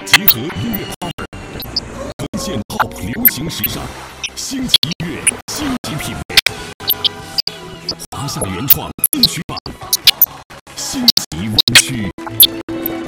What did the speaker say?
结合音乐 power， 呈现 pop 流行时尚，新奇音乐，新奇品味。华夏原创金曲